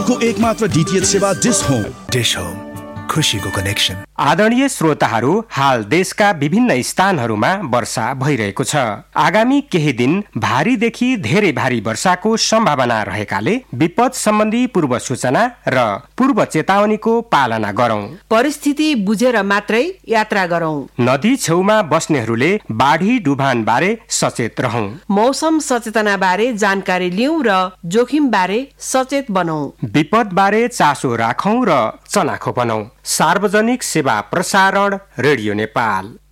को एकमात्र डीटीएच सेवा डिश होम। डिश होम, खुशीको कनेक्सन। आदरणीय श्रोताहरू, हाल देशका विभिन्न स्थानहरूमा वर्षा भइरहेको छ। आगामी केही दिन भारीदेखि धेरै भारी वर्षाको सम्भावना रहेकाले विपद सम्बन्धी पूर्व सूचना र पूर्व चेतावनीको पालना गरौं। परिस्थिति बुझेर मात्रै यात्रा गरौं। नदी छेउमा बस्नेहरूले बाढी डुबान बारे सचेत रहौं। मौसम सचेतना बारे जानकारी लिऊ र जोखिम बारे सचेत बनौं। विपद बारे चासो राखौं र चनाखो बनौं। सार्वजनिक सेवा प्रसारण, रेडियो नेपाल।